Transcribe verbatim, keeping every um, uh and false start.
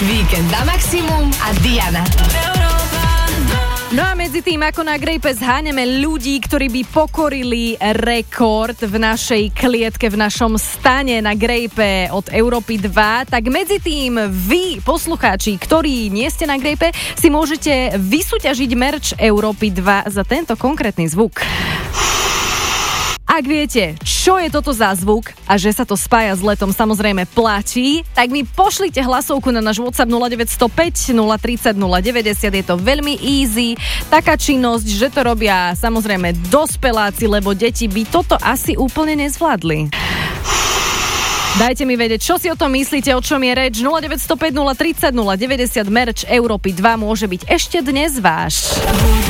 Víkend na maximum a Diana. No a medzi tým, ako na grejpe zháňame ľudí, ktorí by pokorili rekord v našej klietke, v našom stane na grejpe od Európy dva, tak medzi tým vy, poslucháči, ktorí nie ste na grejpe, si môžete vysúťažiť merch Európy dva za tento konkrétny zvuk. Ak viete, čo je toto za zvuk a že sa to spája s letom, samozrejme platí, tak mi pošlite hlasovku na náš WhatsApp nula deväť nula päť, nula tri nula, nula deväťdesiat. Je to veľmi easy, taká činnosť, že to robia samozrejme dospeláci, lebo deti by toto asi úplne nezvládli. Dajte mi vedieť, čo si o tom myslíte, o čom je reč. nula deväť nula päť, nula tri nula, nula deväťdesiat merch Európy dva môže byť ešte dnes váš.